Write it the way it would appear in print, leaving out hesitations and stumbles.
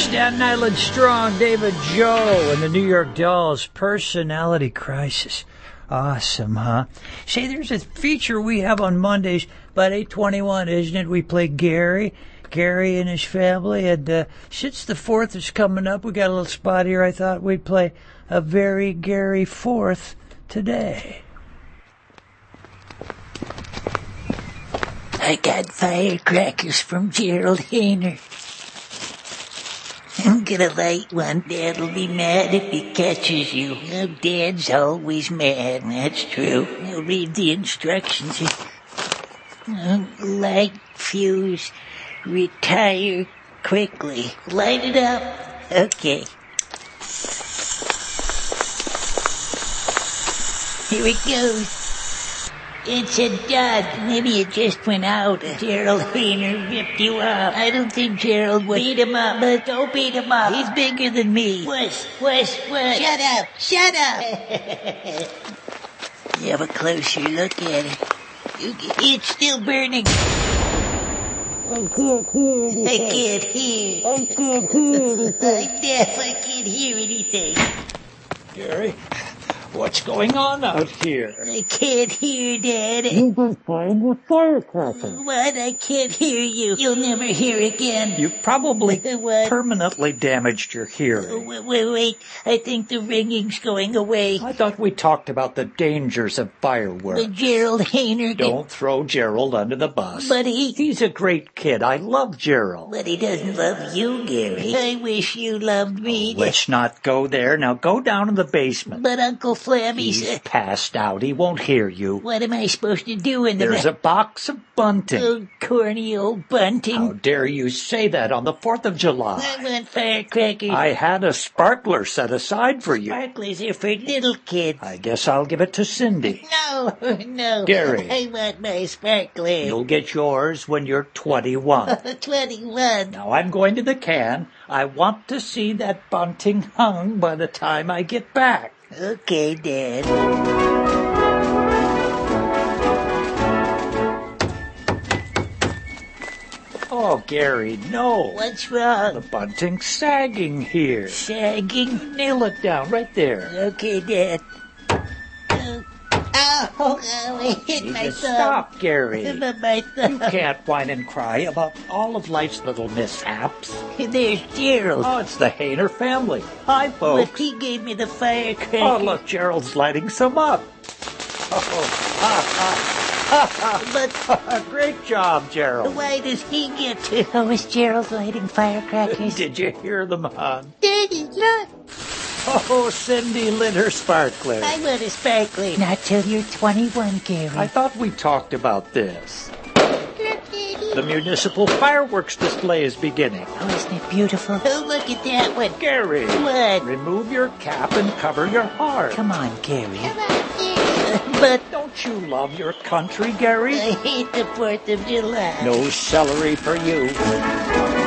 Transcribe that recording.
Staten Island Strong, David Joe, and the New York Dolls, Personality Crisis. Awesome, huh? Say, there's a feature we have on Mondays about 8:21, isn't it? We play Gary and his family, and since the 4th is coming up, we got a little spot here. I thought we'd play a very Gary 4th today. I got firecrackers from Gerald Hayner. I'm gonna light one. Dad'll be mad if he catches you. Oh, Dad's always mad. That's true. He'll read the instructions. Light fuse. Retire quickly. Light it up. Okay. Here it goes. It's a dud. Maybe it just went out. Gerald Hayner ripped you up. I don't think Gerald would. Beat him up. But don't beat him up. He's bigger than me. Wuss. Shut up. You have a closer look at it. It's still burning. I can't hear. I'm deaf. I can't hear anything. Gary, what's going on out here? I can't hear, Dad. You've been playing with firecrackers. What? I can't hear you. You'll never hear again. You've probably What? permanently damaged your hearing. Wait. I think the ringing's going away. I thought we talked about the dangers of fireworks. But Gerald Hayner... Don't throw Gerald under the bus. But He's a great kid. I love Gerald. But he doesn't love you, Gary. I wish you loved me. Let's not go there. Now go down in the basement. But Uncle Flammy's... He's passed out. He won't hear you. What am I supposed to do in the... There's a box of bunting. Oh, corny old bunting. How dare you say that on the 4th of July? I want firecrackers. I had a sparkler set aside for you. Sparklers are for little kids. I guess I'll give it to Cindy. No. Gary. I want my sparklers. You'll get yours when you're 21. 21. Now I'm going to the can. I want to see that bunting hung by the time I get back. Okay, Dad. Oh, Gary, no. What's wrong? The bunting's sagging here. Sagging? Nail it down right there. Okay, Dad. Ow! I hit my Just thumb. stop, Gary. My thumb. You can't whine and cry about all of life's little mishaps. There's Gerald. Oh, it's the Hayner family. Hi, But folks. he gave me the firecracker. Oh, look, Gerald's lighting some up. But Great job, Gerald. why does he get to... Oh, is Gerald lighting firecrackers? Did you hear them, hon? Daddy, look. Oh, Cindy lit her sparkler. I want a sparkler. Not till you're 21, Gary. I thought we talked about this. Look, Daddy. The municipal fireworks display is beginning. Oh, isn't it beautiful? Oh, look at that one. Gary, What? remove your cap and cover your heart. Come on, Gary. But Don't you love your country, Gary? I hate the 4th of July. No celery for you.